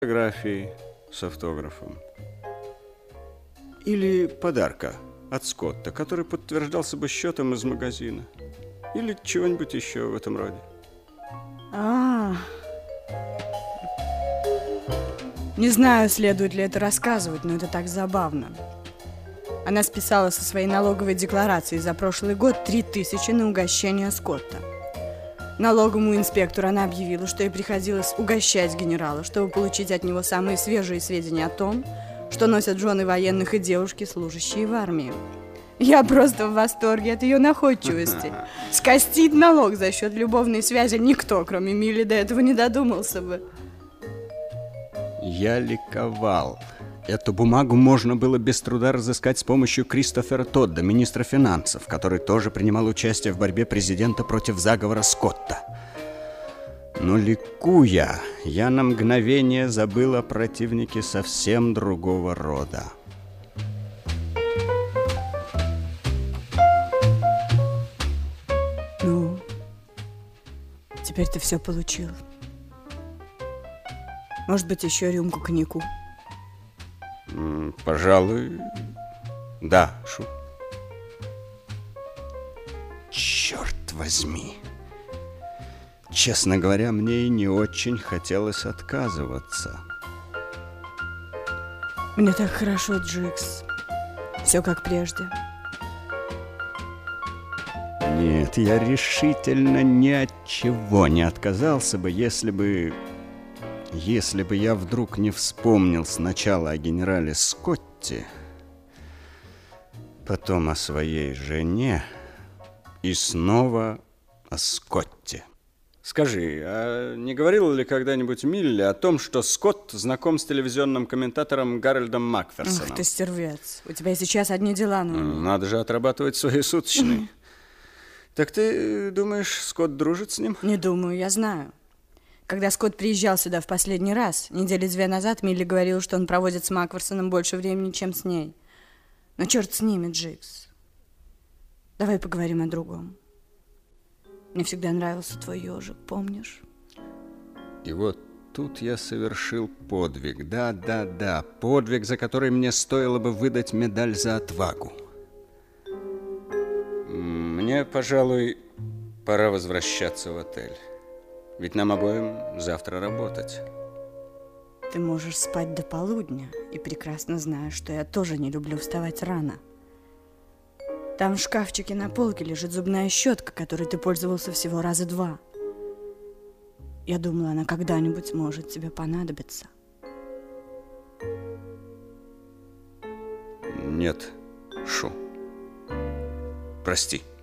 фотографии с автографом. Или подарка от Скотта, который подтверждался бы счетом из магазина. Или чего-нибудь еще в этом роде. Не знаю, следует ли это рассказывать, но это так забавно. Она списала со своей налоговой декларации за прошлый год 3000 на угощение Скотта. Налоговому инспектору она объявила, что ей приходилось угощать генерала, чтобы получить от него самые свежие сведения о том, что носят жены военных и девушки, служащие в армии. Я просто в восторге от ее находчивости. Скостить налог за счет любовной связи никто, кроме Милли, до этого не додумался бы. Я ликовал. Эту бумагу можно было без труда разыскать с помощью Кристофера Тодда, министра финансов, который тоже принимал участие в борьбе президента против заговора Скотта. Но ликуя, я на мгновение забыл о противнике совсем другого рода. Ну, теперь ты все получил. Может быть, еще рюмку коньяку? Пожалуй, да, Шу. Черт возьми. Честно говоря, мне и не очень хотелось отказываться. Мне так хорошо, Джикс. Все как прежде. Нет, я решительно ни от чего не отказался бы, если бы я вдруг не вспомнил сначала о генерале Скотте, потом о своей жене и снова о Скотте. Скажи, а не говорил ли когда-нибудь Милли о том, что Скотт знаком с телевизионным комментатором Гарольдом Макферсоном? Ах ты стервец, у тебя сейчас одни дела, Надо же отрабатывать свои суточные. Так ты думаешь, Скотт дружит с ним? Не думаю, я знаю. Когда Скотт приезжал сюда в последний раз, недели 2 назад, Милли говорила, что он проводит с Макферсоном больше времени, чем с ней. Но черт с ними, Джикс. Давай поговорим о другом. Мне всегда нравился твой ежик, помнишь? И вот тут я совершил подвиг. Да, подвиг, за который мне стоило бы выдать медаль за отвагу. Мне, пожалуй, пора возвращаться в отель. Ведь нам обоим завтра работать. Ты можешь спать до полудня и прекрасно знаешь, что я тоже не люблю вставать рано. Там в шкафчике на полке лежит зубная щетка, которой ты пользовался всего раза 2. Я думала, она когда-нибудь может тебе понадобиться. Нет, Шу. Прости.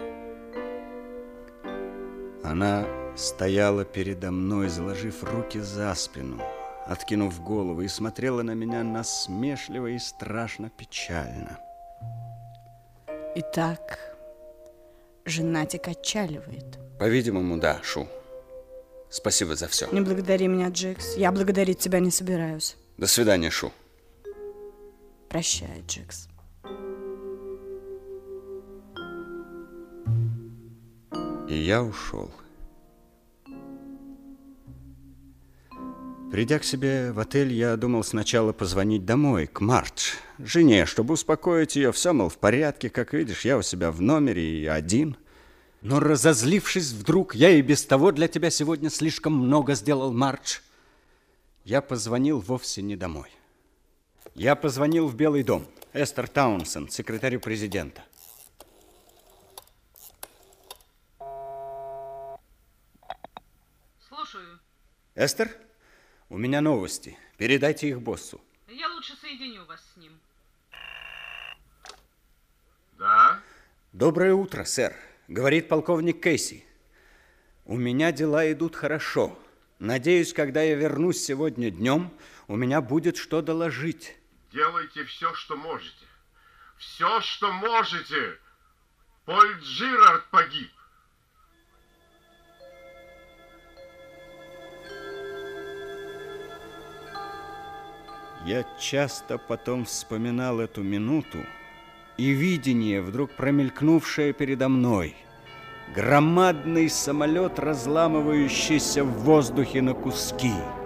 Она стояла передо мной, заложив руки за спину, откинув голову, и смотрела на меня насмешливо и страшно печально. Итак, женатик отчаливает. По-видимому, да, Шу. Спасибо за все. Не благодари меня, Джикс. Я благодарить тебя не собираюсь. До свидания, Шу. Прощай, Джикс. И я ушел. Придя к себе в отель, я думал сначала позвонить домой, к Мардж, жене, чтобы успокоить ее. Все, мол, в порядке, как видишь, я у себя в номере и один. Но разозлившись вдруг, я и без того для тебя сегодня слишком много сделал, Мардж. Я позвонил вовсе не домой. Я позвонил в Белый дом, Эстер Таунсенд, секретарю президента. Слушаю. Эстер? У меня новости. Передайте их боссу. Я лучше соединю вас с ним. Да? Доброе утро, сэр. Говорит полковник Кейси. У меня дела идут хорошо. Надеюсь, когда я вернусь сегодня днем, у меня будет что доложить. Делайте все, что можете. Все, что можете. Поль Джирард погиб. Я часто потом вспоминал эту минуту и видение, вдруг промелькнувшее передо мной. Громадный самолет, разламывающийся в воздухе на куски.